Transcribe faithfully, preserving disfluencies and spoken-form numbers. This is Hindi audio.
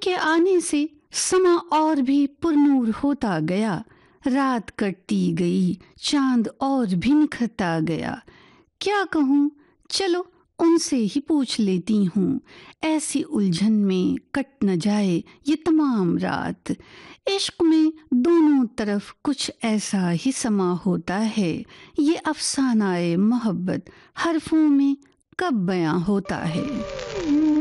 उनके आने से समा और भी पुरनूर होता गया। रात कटती गई, चांद और भी निखरता गया। क्या कहूँ, चलो उनसे ही पूछ लेती हूँ। ऐसी उलझन में कट न जाए ये तमाम रात। इश्क में दोनों तरफ कुछ ऐसा ही समा होता है। ये अफसानाए मोहब्बत हरफों में कब बयां होता है।